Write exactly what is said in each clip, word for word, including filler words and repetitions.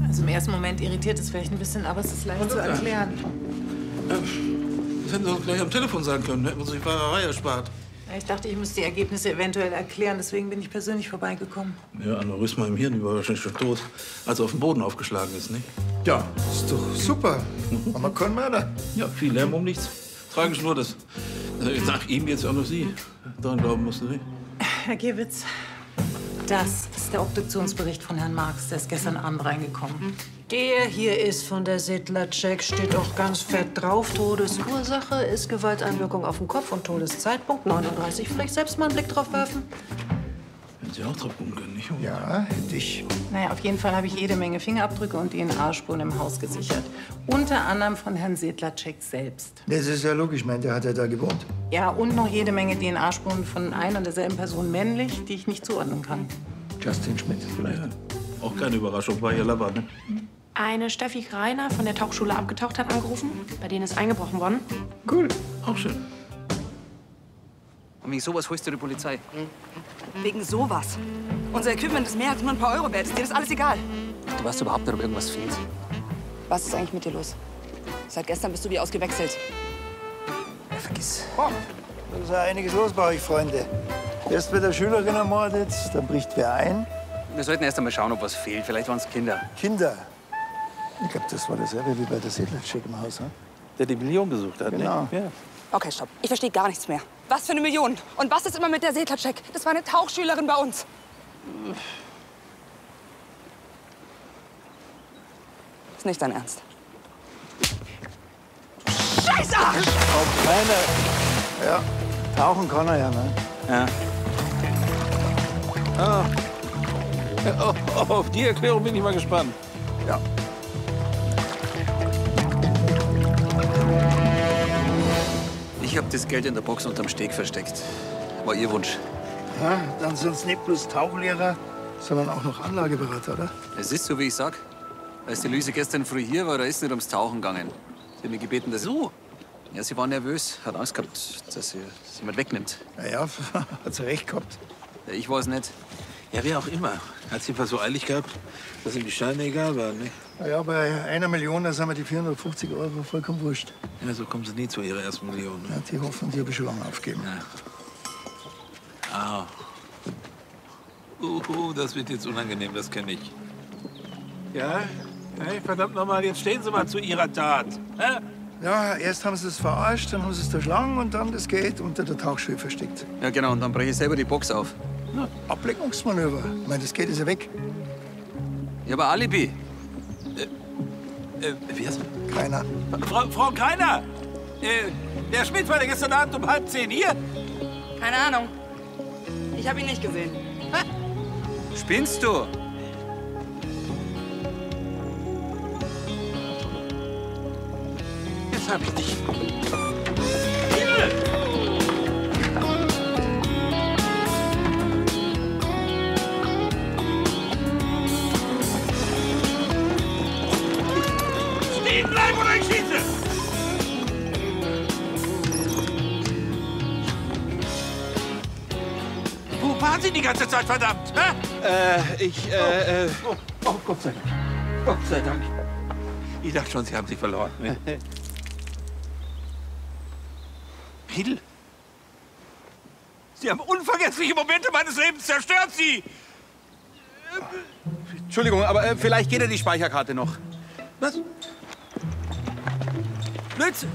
Also im ersten Moment irritiert es vielleicht ein bisschen, aber es ist leicht zu erklären. Das hätten Sie uns gleich am Telefon sagen können. Hätten wir uns die Fahrerei erspart. Ich dachte, ich muss die Ergebnisse eventuell erklären. Deswegen bin ich persönlich vorbeigekommen. Ja, Aneurysma im Hirn, die war wahrscheinlich schon tot, als er auf den Boden aufgeschlagen ist, nicht? Ja, ist doch super. Aber kein Mörder. Ja, viel Lärm um nichts. Tragisch nur, dass äh, nach ihm jetzt auch noch Sie daran glauben musste, nicht? Herr Giewitz, das ist der Obduktionsbericht von Herrn Marx. Der ist gestern Abend reingekommen. Der hier ist von der Sedlacek, steht auch ganz fett drauf. Todesursache ist Gewalteinwirkung auf den Kopf und Todeszeitpunkt neununddreißig. Vielleicht selbst mal einen Blick drauf werfen. Hätten Sie auch drauf gucken können, nicht? Ja, hätte ich. Naja, auf jeden Fall habe ich jede Menge Fingerabdrücke und D N A-Spuren im Haus gesichert. Unter anderem von Herrn Sedlacek selbst. Das ist ja logisch, meint, der hat ja da gewohnt. Ja, und noch jede Menge D N A-Spuren von einer und derselben Person männlich, die ich nicht zuordnen kann. Justin Schmidt vielleicht. Ja, auch keine Überraschung, war Ihr Lover, ne? Eine Steffi Greiner von der Tauchschule abgetaucht hat angerufen. Bei denen ist eingebrochen worden. Cool, auch schön. Und wegen sowas holst du die Polizei? Wegen sowas. Unser Equipment ist mehr als nur ein paar Euro wert. Ist dir das alles egal? Du weißt überhaupt nicht, ob irgendwas fehlt. Was ist eigentlich mit dir los? Seit gestern bist du wie ausgewechselt. Ja, vergiss. Oh, da ist ja einiges los bei euch, Freunde. Erst wird der Schülerin ermordet, dann bricht wer ein. Wir sollten erst einmal schauen, ob was fehlt. Vielleicht waren es Kinder. Kinder. Ich glaube, das war dasselbe wie bei der Sedlacek im Haus, hm? Der die Million gesucht hat, Genau. ne? Ja. Okay, stopp. Ich verstehe gar nichts mehr. Was für eine Million? Und was ist immer mit der Sedlacek? Das war eine Tauchschülerin bei uns. Ist nicht dein Ernst. Scheiße! Auch keiner. Ja, tauchen kann er ja, ne? Ja. Ah. Ja, oh, auf die Erklärung bin ich mal gespannt. Ja. Ich habe das Geld in der Box unterm Steg versteckt. War Ihr Wunsch. Ja, dann sind es nicht bloß Tauchlehrer, sondern auch noch Anlageberater, oder? Es ist so, wie ich sag. Als die Luise gestern früh hier war, da ist nicht ums Tauchen gegangen. Sie hat mich gebeten, dass... So? Ja, sie war nervös. Hat Angst gehabt, dass sie sie jemand wegnimmt. Na ja, hat sie recht gehabt. Ja, ich war es nicht. Ja, wer auch immer. Hat sie jedenfalls so eilig gehabt, dass ihm die Steine egal waren, ne? Na ja, bei einer Million, da sind mir die vierhundertfünfzig Euro vollkommen wurscht. Ja, so kommen sie nie zu ihrer ersten Million. Ne? Ja, die hoffen, die habe ich schon lange aufgeben. Ja. Ah. Uh, uh, das wird jetzt unangenehm, das kenne ich. Ja? Hey, verdammt nochmal, jetzt stehen Sie mal zu Ihrer Tat. Hä? Ja, erst haben sie es verarscht, dann haben sie es erschlagen und dann das Geld unter der Tauchschule versteckt. Ja, genau. Und dann breche ich selber die Box auf. Ja, Ablenkungsmanöver. Ich meine, das Geld ist ja weg. Ich habe ein Alibi. Äh, wie heißt Keiner. Frau, Frau Greiner! Äh, der Schmidt war der gestern Abend um halb zehn hier. Keine Ahnung. Ich habe ihn nicht gesehen. Spinnst du? Jetzt hab ich dich. Stehen bleiben oder ich schieße! Wo waren Sie die ganze Zeit, verdammt? Hä? Äh, ich, äh, äh... Oh, oh, Gott sei Dank. Gott sei Dank. Ich dachte schon, Sie haben sich verloren. Ne? Hill? Sie haben unvergessliche Momente meines Lebens zerstört, Sie! Entschuldigung, aber äh, vielleicht geht ja die Speicherkarte noch. Was? Blödsinn!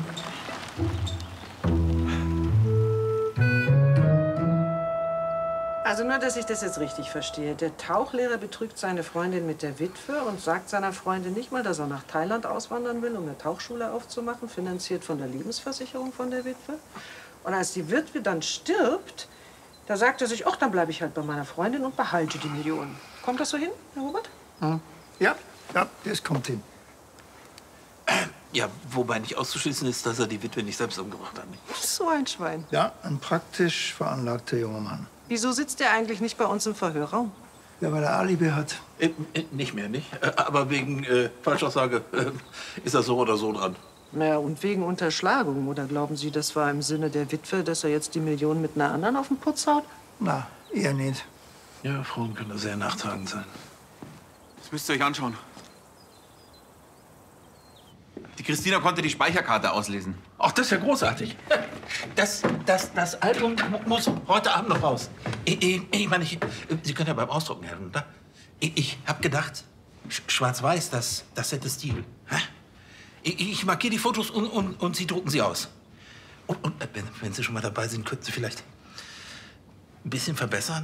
Also nur, dass ich das jetzt richtig verstehe. Der Tauchlehrer betrügt seine Freundin mit der Witwe und sagt seiner Freundin nicht mal, dass er nach Thailand auswandern will, um eine Tauchschule aufzumachen, finanziert von der Lebensversicherung von der Witwe. Und als die Witwe dann stirbt, da sagt er sich, ach, dann bleibe ich halt bei meiner Freundin und behalte die Millionen. Kommt das so hin, Herr Hubert? Hm. Ja, ja, das kommt hin. Ja, wobei nicht auszuschließen ist, dass er die Witwe nicht selbst umgebracht hat. So ein Schwein. Ja, ein praktisch veranlagter junger Mann. Wieso sitzt er eigentlich nicht bei uns im Verhörraum? Ja, weil er Alibi hat. Äh, äh, nicht mehr, nicht? Äh, aber wegen äh, Falschaussage äh, ist er so oder so dran. Naja, und wegen Unterschlagung. Oder glauben Sie, das war im Sinne der Witwe, dass er jetzt die Millionen mit einer anderen auf den Putz haut? Na, eher nicht. Ja, Frauen können da sehr nachtragend sein. Das müsst ihr euch anschauen. Die Christina konnte die Speicherkarte auslesen. Ach, das ist ja großartig. Das, das, das Album muss heute Abend noch raus. Ich, ich, ich meine, ich, Sie können ja beim Ausdrucken helfen, oder? Ich, ich habe gedacht, Sch- Schwarz-Weiß, das, das hätte Stil. Hä? Ich, ich markiere die Fotos und, und, und Sie drucken sie aus. Und, und wenn, wenn Sie schon mal dabei sind, könnten Sie vielleicht ein bisschen verbessern.